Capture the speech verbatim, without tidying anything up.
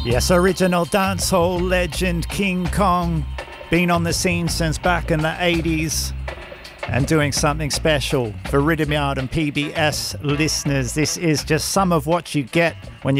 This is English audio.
Yes, original dancehall legend King Kong, been on the scene since back in the eighties and doing something special for Rhythm Yard and P B S listeners. This is just some of what you get when you